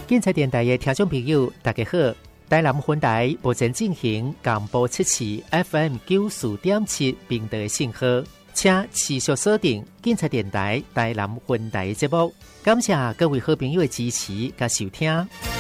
警察电台的听众朋友，大家好！台南分台目前进行广播7次 FM 94.7频道的信号，请持续锁定警察电台台南分台节目。感谢各位好朋友的支持和收听。